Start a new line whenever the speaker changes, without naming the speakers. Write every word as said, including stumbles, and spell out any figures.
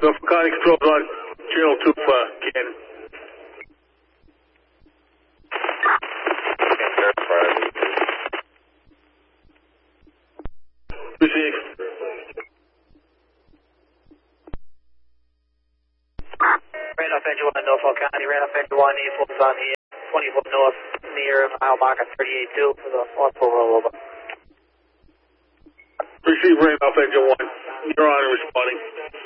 Norfolk County Control on channel two, uh, Ken. Receive.
Ran off engine one, Norfolk County, ran off engine one, E four is on the twenty foot north, near mile marker thirty-eight two for the North Pole rollover.
Receive, ran off engine one. You're on and responding.